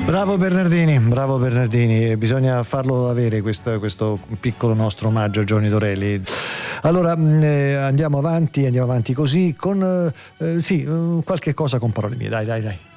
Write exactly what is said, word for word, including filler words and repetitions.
Bravo Bernardini, bravo Bernardini, bisogna farlo avere questo, questo piccolo nostro omaggio a Giorni Dorelli. Allora eh, andiamo avanti, andiamo avanti così con eh, sì, qualche cosa con parole mie, dai dai dai.